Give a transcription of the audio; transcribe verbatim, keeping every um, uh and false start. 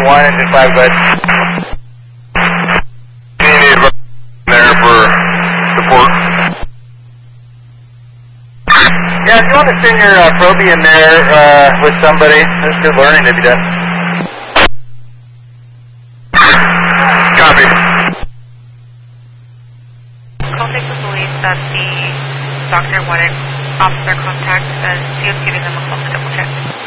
one, engine five, go ahead. Do you need there for support? Yeah, if you want to send your uh, Proby in there uh, with somebody, that's good learning if you done. Copy. Contact the police that the doctor wanted officer contact, as he was giving them a call to double check.